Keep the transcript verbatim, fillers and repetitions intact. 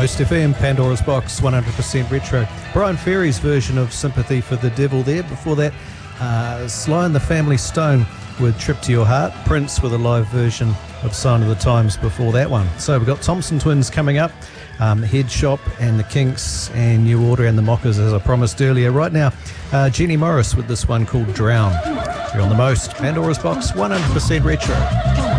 Most F M, Pandora's Box, one hundred percent retro. Brian Ferry's version of Sympathy for the Devil there. Before that, uh, Sly and the Family Stone with Trip to Your Heart. Prince with a live version of Sign of the Times before that one. So we've got Thompson Twins coming up, um, Head Shop and the Kinks and New Order and the Mockers, as I promised earlier. Right now, uh, Jenny Morris with this one called Drown. You're on the Most, Pandora's Box, one hundred percent retro.